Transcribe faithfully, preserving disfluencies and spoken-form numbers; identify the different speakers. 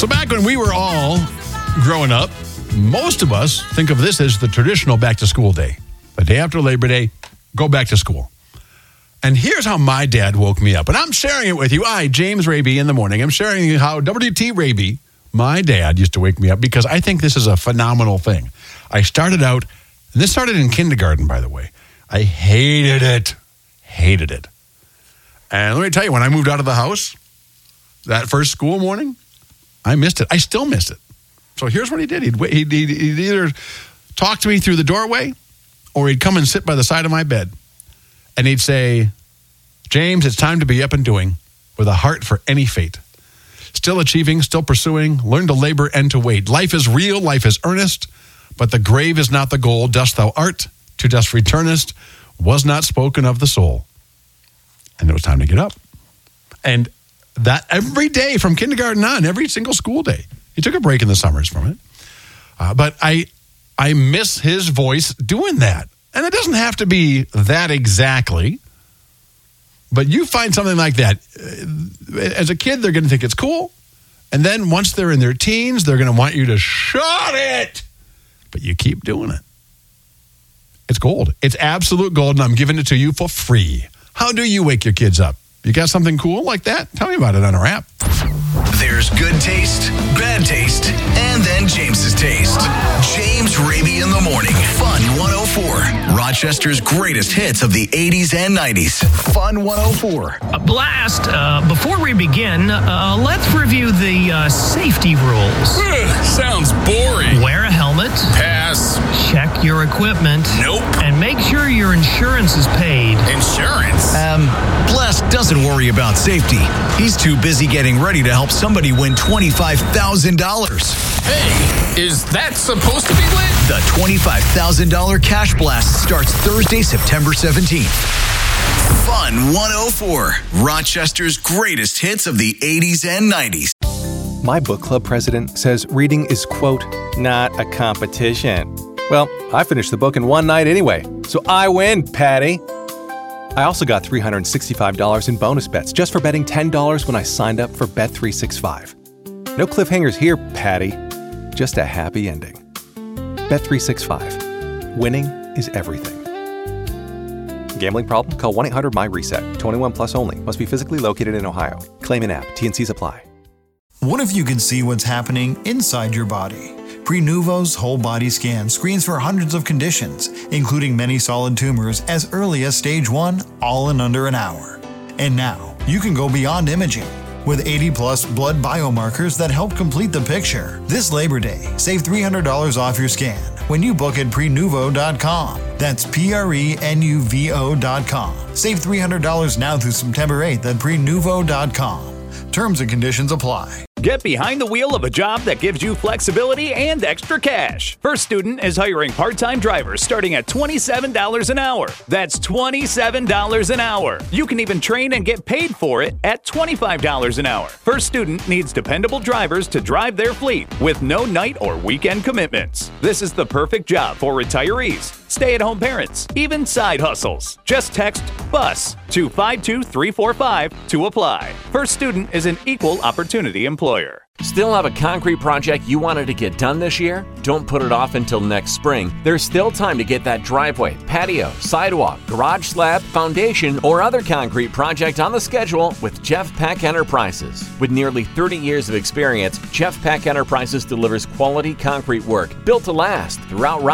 Speaker 1: So back when we were all growing up, most of us think of this as the traditional back-to-school day. The day after Labor Day, go back to school. And here's how my dad woke me up. And I'm sharing it with you. I, James Raby, in the morning. I'm sharing you how W T Raby, my dad, used to wake me up because I think this is a phenomenal thing. I started out, and this started in kindergarten, by the way. I hated it. Hated it. And let me tell you, when I moved out of the house, that first school morning, I missed it. I still miss it. So here's what he did. He'd, he'd, he'd, he'd either talk to me through the doorway or he'd come and sit by the side of my bed. And he'd say, James, it's time to be up and doing with a heart for any fate. Still achieving, still pursuing, learn to labor and to wait. Life is real, life is earnest, but the grave is not the goal. Dust thou art, to dust returnest, was not spoken of the soul. And it was time to get up. And that every day from kindergarten on, every single school day. He took a break in the summers from it. Uh, but I, I miss his voice doing that. And it doesn't have to be that exactly, but you find something like that. As a kid, they're going to think it's cool. And then once they're in their teens, they're going to want you to shut it. But you keep doing it. It's gold. It's absolute gold, and I'm giving it to you for free. How do you wake your kids up? You got something cool like that? Tell me about it on our app.
Speaker 2: There's good taste, bad taste, and then James's taste. James Raby in the morning. Fun one oh four. Rochester's greatest hits of the eighties and nineties. Fun one oh four.
Speaker 3: A blast. Uh, before we begin, uh, let's review the uh, safety rules.
Speaker 4: Ugh, sounds boring.
Speaker 3: Wear a helmet.
Speaker 4: Pass.
Speaker 3: Check your equipment.
Speaker 4: Nope.
Speaker 3: And make sure your insurance is paid.
Speaker 4: Insurance?
Speaker 2: Um, Blast doesn't worry about safety. He's too busy getting ready to help somebody win twenty-five thousand dollars.
Speaker 4: Hey, is that supposed to be lit?
Speaker 2: The twenty-five thousand dollars Cash Blast starts Thursday, September seventeenth. Fun one oh four. Rochester's greatest hits of the eighties and nineties.
Speaker 5: My book club president says reading is, quote, not a competition. Well, I finished the book in one night anyway, so I win, Patty. I also got three hundred sixty-five dollars in bonus bets just for betting ten dollars when I signed up for Bet three sixty-five. No cliffhangers here, Patty. Just a happy ending. Bet three sixty-five. Winning is everything. Gambling problem? Call one eight hundred my reset. twenty-one plus only. Must be physically located in Ohio. Claim in app. T N Cs apply.
Speaker 6: What if you could see what's happening inside your body? Prenuvo's whole body scan screens for hundreds of conditions, including many solid tumors as early as stage one, all in under an hour. And now, you can go beyond imaging with eighty plus blood biomarkers that help complete the picture. This Labor Day, save three hundred dollars off your scan when you book at prenuvo dot com. That's P R E N U V O dot com. Save three hundred dollars now through September eighth at prenuvo dot com. Terms and conditions apply.
Speaker 7: Get behind the wheel of a job that gives you flexibility and extra cash. First Student is hiring part-time drivers starting at twenty-seven dollars an hour. That's twenty-seven dollars an hour. You can even train and get paid for it at twenty-five dollars an hour. First Student needs dependable drivers to drive their fleet with no night or weekend commitments. This is the perfect job for retirees, stay-at-home parents, even side hustles. Just text BUS to five two three four five to apply. First Student is an equal opportunity employer.
Speaker 8: Still have a concrete project you wanted to get done this year? Don't put it off until next spring. There's still time to get that driveway, patio, sidewalk, garage slab, foundation, or other concrete project on the schedule with Jeff Peck Enterprises. With nearly thirty years of experience, Jeff Peck Enterprises delivers quality concrete work built to last throughout